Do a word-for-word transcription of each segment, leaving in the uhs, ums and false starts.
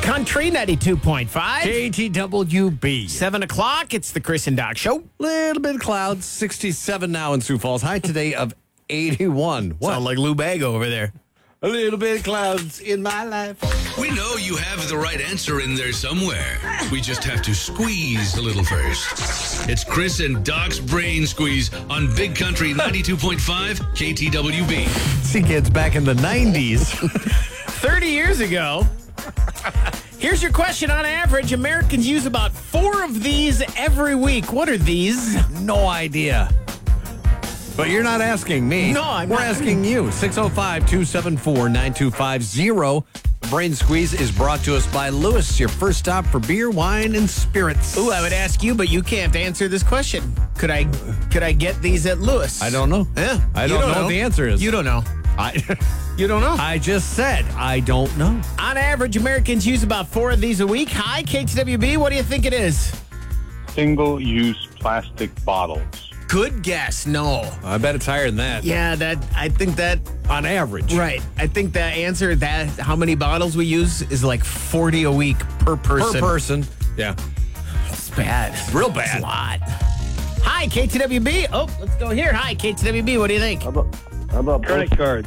Country ninety-two point five. K T W B. seven o'clock, it's the Chris and Doc Show. Little bit of clouds. sixty-seven now in Sioux Falls. High today of eighty-one. What? Sound like Lou Bag over there. A little bit of clouds in my life. We know you have the right answer in there somewhere. We just have to squeeze a little first. It's Chris and Doc's Brain Squeeze on Big Country ninety-two point five K T W B. See, kids, back in the nineties. thirty years ago. Here's your question. On average, Americans use about four of these every week. What are these? No idea. But you're not asking me. No, I'm We're not. asking you. six oh five, two seven four, nine two five zero. The Brain Squeeze is brought to us by Lewis, your first stop for beer, wine, and spirits. Ooh, I would ask you, but you can't answer this question. Could I could I get these at Lewis? I don't know. Yeah. I You don't, know, what the answer is. You don't know. I, You don't know. I just said I don't know. On average, Americans use about four of these a week. Hi, K T W B. What do you think it is? Single-use plastic bottles. Good guess. No. I bet it's higher than that. Yeah, that I think that On average. right. I think the answer that how many bottles we use is like forty a week per person. Per person. Yeah. It's bad. Real It's bad. a lot. Hi, K T W B. Oh, let's go here. Hi, K T W B. What do you think? How about, how about credit cards?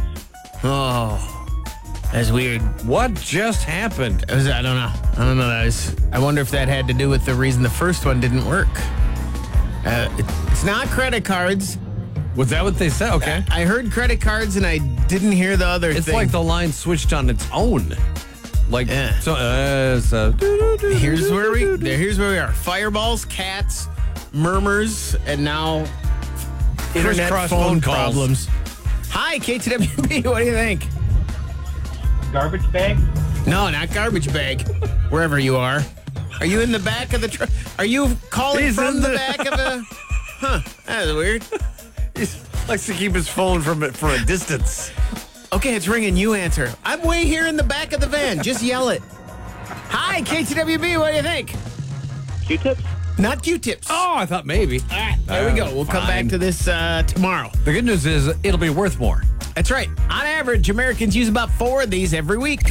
Oh, that's weird. What just happened? It was- I don't know. I don't know. That was, I wonder if that had to do with the reason the first one didn't work. Uh, it- it's not credit cards. Was that what they said? Okay. I heard credit cards and I didn't hear the other It's thing. like the line switched on its own. Like, Yeah. so, uh, so Here's where we. There, here's where we are. Fireballs, cats, murmurs, and now internet Crisscross phone, phone calls. problems. Hi, K T W B. What do you think? Garbage bag? No, not garbage bag. Wherever you are. Are you in the back of the truck? Are you calling He's from in the, the- back of the? Huh? That's weird. He likes to keep his phone from it for a distance. Okay, it's ringing. You answer. I'm way here in the back of the van. Just yell it. Hi, K T W B. What do you think? Q-tips? Not Q-tips. Oh, I thought maybe. All right, there we go. We'll come Fine. back to this uh, tomorrow. The good news is it'll be worth more. That's right. On average, Americans use about four of these every week.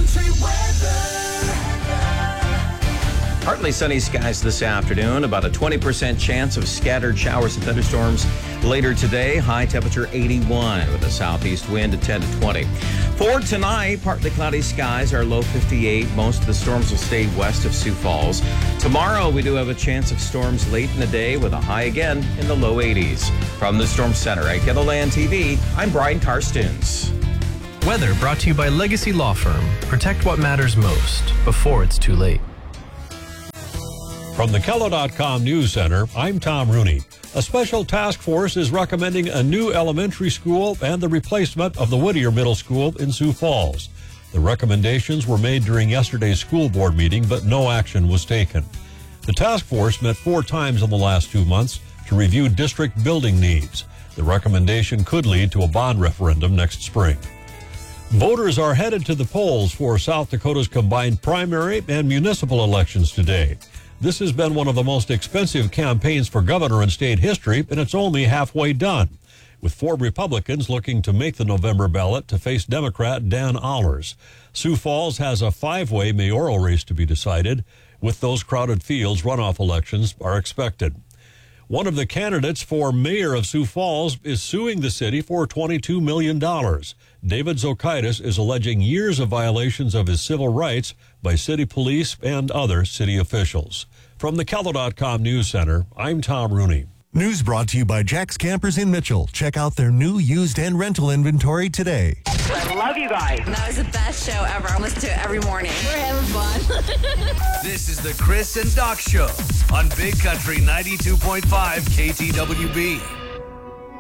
Partly sunny skies this afternoon, about a twenty percent chance of scattered showers and thunderstorms later today. High temperature eighty-one with a southeast wind at ten to twenty. For tonight, partly cloudy skies, our low fifty-eight. Most of the storms will stay west of Sioux Falls. Tomorrow, we do have a chance of storms late in the day with a high again in the low eighties. From the Storm Center at Kettleland T V, I'm Brian Karstens. Weather brought to you by Legacy Law Firm. Protect what matters most before it's too late. From the Kello dot com News Center, I'm Tom Rooney. A special task force is recommending a new elementary school and the replacement of the Whittier Middle School in Sioux Falls. The recommendations were made during yesterday's school board meeting, but no action was taken. The task force met four times in the last two months to review district building needs. The recommendation could lead to a bond referendum next spring. Voters are headed to the polls for South Dakota's combined primary and municipal elections today. This has been one of the most expensive campaigns for governor in state history, and it's only halfway done, with four Republicans looking to make the November ballot to face Democrat Dan Allers. Sioux Falls has a five-way mayoral race to be decided. With those crowded fields, runoff elections are expected. One of the candidates for mayor of Sioux Falls is suing the city for twenty-two million dollars. David Zokaitis is alleging years of violations of his civil rights by city police and other city officials. From the Kello dot com News Center, I'm Tom Rooney. News brought to you by Jack's Campers in Mitchell. Check out their new used and rental inventory today. I love you guys. That was the best show ever. I listen to it every morning. We're having fun. This is the Chris and Doc Show on Big Country ninety-two point five K T W B.